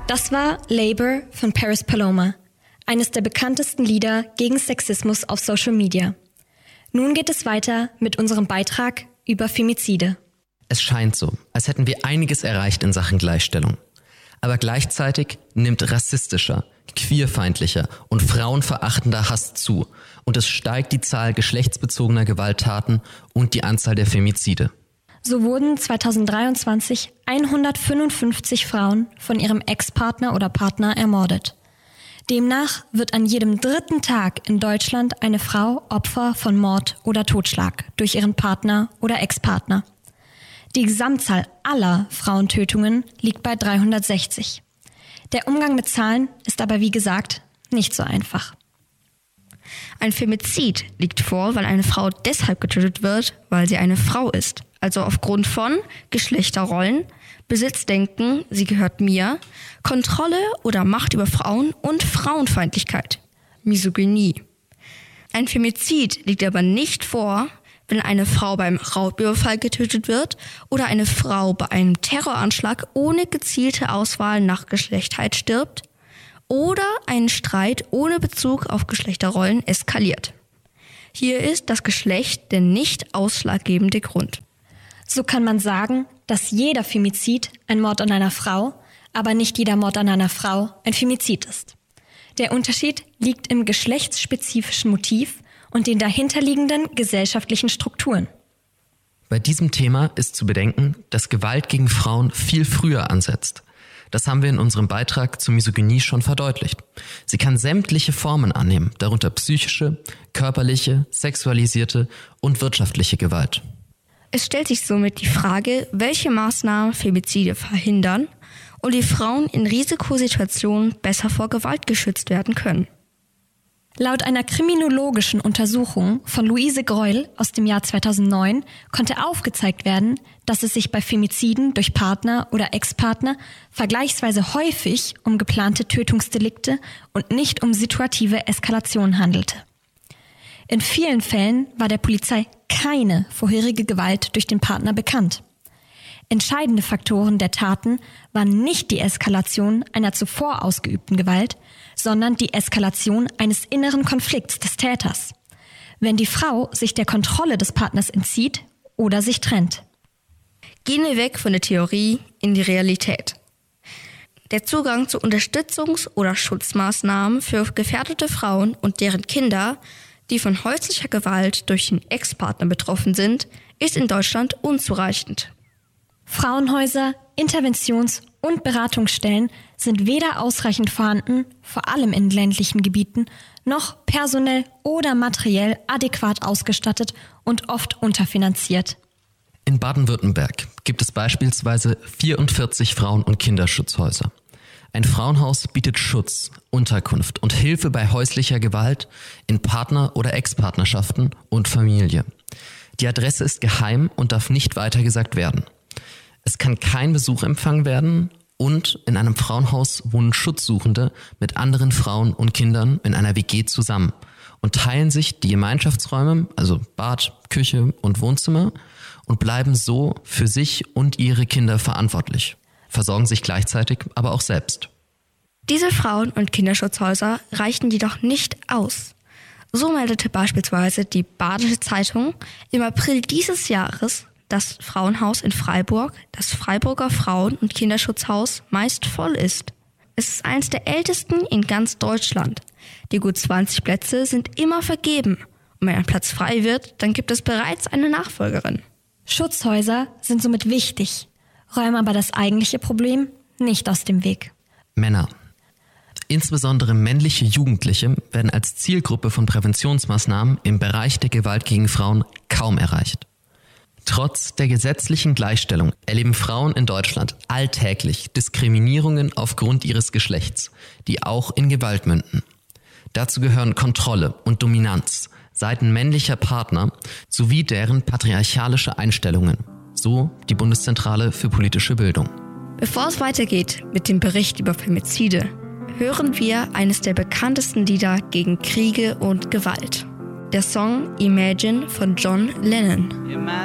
Das war Labor von Paris Paloma, eines der bekanntesten Lieder gegen Sexismus auf Social Media. Nun geht es weiter mit unserem Beitrag über Femizide. Es scheint so, als hätten wir einiges erreicht in Sachen Gleichstellung. Aber gleichzeitig nimmt rassistischer, queerfeindlicher und frauenverachtender Hass zu und es steigt die Zahl geschlechtsbezogener Gewalttaten und die Anzahl der Femizide. So wurden 2023 155 Frauen von ihrem Ex-Partner oder Partner ermordet. Demnach wird an jedem 3. Tag in Deutschland eine Frau Opfer von Mord oder Totschlag durch ihren Partner oder Ex-Partner. Die Gesamtzahl aller Frauentötungen liegt bei 360. Der Umgang mit Zahlen ist aber wie gesagt nicht so einfach. Ein Femizid liegt vor, weil eine Frau deshalb getötet wird, weil sie eine Frau ist. Also aufgrund von Geschlechterrollen, Besitzdenken, sie gehört mir, Kontrolle oder Macht über Frauen und Frauenfeindlichkeit, Misogynie. Ein Femizid liegt aber nicht vor, wenn eine Frau beim Raubüberfall getötet wird oder eine Frau bei einem Terroranschlag ohne gezielte Auswahl nach Geschlechtheit stirbt oder ein Streit ohne Bezug auf Geschlechterrollen eskaliert. Hier ist das Geschlecht der nicht ausschlaggebende Grund. So kann man sagen, dass jeder Femizid ein Mord an einer Frau, aber nicht jeder Mord an einer Frau ein Femizid ist. Der Unterschied liegt im geschlechtsspezifischen Motiv und den dahinterliegenden gesellschaftlichen Strukturen. Bei diesem Thema ist zu bedenken, dass Gewalt gegen Frauen viel früher ansetzt. Das haben wir in unserem Beitrag zur Misogynie schon verdeutlicht. Sie kann sämtliche Formen annehmen, darunter psychische, körperliche, sexualisierte und wirtschaftliche Gewalt. Es stellt sich somit die Frage, welche Maßnahmen Femizide verhindern und wie Frauen in Risikosituationen besser vor Gewalt geschützt werden können. Laut einer kriminologischen Untersuchung von Luise Greuel aus dem Jahr 2009 konnte aufgezeigt werden, dass es sich bei Femiziden durch Partner oder Ex-Partner vergleichsweise häufig um geplante Tötungsdelikte und nicht um situative Eskalation handelte. In vielen Fällen war der Polizei keine vorherige Gewalt durch den Partner bekannt. Entscheidende Faktoren der Taten waren nicht die Eskalation einer zuvor ausgeübten Gewalt, sondern die Eskalation eines inneren Konflikts des Täters, wenn die Frau sich der Kontrolle des Partners entzieht oder sich trennt. Gehen wir weg von der Theorie in die Realität. Der Zugang zu Unterstützungs- oder Schutzmaßnahmen für gefährdete Frauen und deren Kinder, die von häuslicher Gewalt durch den Ex-Partner betroffen sind, ist in Deutschland unzureichend. Frauenhäuser, Interventions- und Beratungsstellen sind weder ausreichend vorhanden, vor allem in ländlichen Gebieten, noch personell oder materiell adäquat ausgestattet und oft unterfinanziert. In Baden-Württemberg gibt es beispielsweise 44 Frauen- und Kinderschutzhäuser. Ein Frauenhaus bietet Schutz, Unterkunft und Hilfe bei häuslicher Gewalt in Partner- oder Ex-Partnerschaften und Familie. Die Adresse ist geheim und darf nicht weitergesagt werden. Es kann kein Besuch empfangen werden und in einem Frauenhaus wohnen Schutzsuchende mit anderen Frauen und Kindern in einer WG zusammen und teilen sich die Gemeinschaftsräume, also Bad, Küche und Wohnzimmer, und bleiben so für sich und ihre Kinder verantwortlich, versorgen sich gleichzeitig aber auch selbst. Diese Frauen- und Kinderschutzhäuser reichen jedoch nicht aus. So meldete beispielsweise die Badische Zeitung im April dieses Jahres, das Frauenhaus in Freiburg, das Freiburger Frauen- und Kinderschutzhaus, meist voll ist. Es ist eines der ältesten in ganz Deutschland. Die gut 20 Plätze sind immer vergeben. Und wenn ein Platz frei wird, dann gibt es bereits eine Nachfolgerin. Schutzhäuser sind somit wichtig, räumen aber das eigentliche Problem nicht aus dem Weg. Männer. Insbesondere männliche Jugendliche werden als Zielgruppe von Präventionsmaßnahmen im Bereich der Gewalt gegen Frauen kaum erreicht. Trotz der gesetzlichen Gleichstellung erleben Frauen in Deutschland alltäglich Diskriminierungen aufgrund ihres Geschlechts, die auch in Gewalt münden. Dazu gehören Kontrolle und Dominanz seitens männlicher Partner sowie deren patriarchalische Einstellungen, so die Bundeszentrale für politische Bildung. Bevor es weitergeht mit dem Bericht über Femizide, hören wir eines der bekanntesten Lieder gegen Kriege und Gewalt. Der Song Imagine von John Lennon.